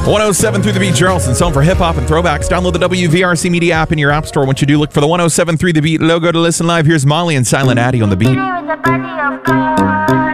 107 through the Beat, Charleston's home for hip hop and throwbacks. Download the WVRC Media app in your app store. Once you do, look for the 107 through the Beat logo to listen live. Here's Molly and Silent Addy on the beat.